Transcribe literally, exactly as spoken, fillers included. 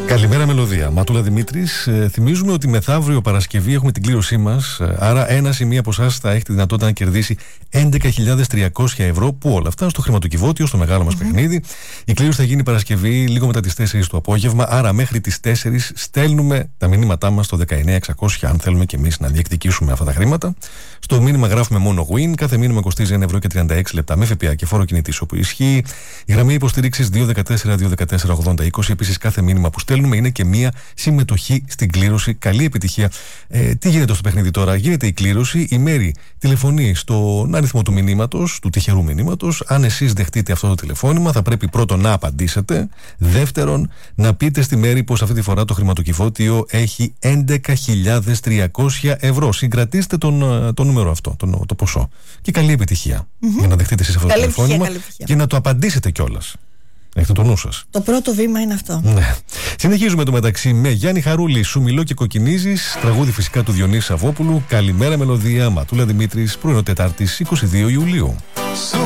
Καλημέρα, Μελωδία. Ματούλα Δημήτρης. Ε, θυμίζουμε ότι μεθαύριο Παρασκευή έχουμε την κλήρωσή μας. Ε, άρα, ένας ή μία από εσάς θα έχει τη δυνατότητα να κερδίσει έντεκα χιλιάδες τριακόσια ευρώ. Που όλα αυτά στο χρηματοκιβώτιο, στο μεγάλο μας mm-hmm. παιχνίδι. Η κλήρωση θα γίνει Παρασκευή λίγο μετά τις τέσσερις το απόγευμα. Άρα, μέχρι τις τέσσερις στέλνουμε τα μηνύματά μας στο δεκαεννιά εξακόσια, αν θέλουμε και εμείς να διεκδικήσουμε αυτά τα χρήματα. Στο μήνυμα γράφουμε μόνο win. Κάθε μήνυμα κοστίζει ένα ευρώ και τριάντα έξι λεπτά με ΦΠΑ και φόρο κινητής όπου ισχύει. Η γραμμή υποστήριξης δύο ένα τέσσερα δύο ένα τέσσερα ογδόντα είκοσι. Επίσης, κάθε μήνυμα που στέλνουμε είναι και μία συμμετοχή στην κλήρωση. Καλή επιτυχία. Ε, τι γίνεται στο παιχνίδι τώρα? Γίνεται η κλήρωση. Η Μέρη τηλεφωνεί στον αριθμό του μηνύματος, του τυχερού μηνύματος. Αν εσείς δεχτείτε αυτό το τηλεφώνημα, θα πρέπει πρώτον να απαντήσετε. Δεύτερον, να πείτε στη Μέρη πως αυτή τη φορά το χρηματοκιβώτιο έχει έντεκα χιλιάδες τριακόσια ευρώ. Συγκρατήστε τον, το νούμερο αυτό, τον, το ποσό. Και καλή επιτυχία mm-hmm. για να δεχτείτε εσείς αυτό το καλή τηλεφώνημα επιτυχία, και να το απαντήσετε κιόλας. Έχετε το νου σας. Το πρώτο βήμα είναι αυτό. Ναι. Συνεχίζουμε το μεταξύ με Γιάννη Χαρούλη, Σου μιλώ και κοκκινίζεις. Τραγούδι φυσικά του Διονύση Σαββόπουλου. Καλημέρα, Μελωδία. Ματούλα Δημήτρης. Πρωινό Τετάρτης είκοσι δύο Ιουλίου.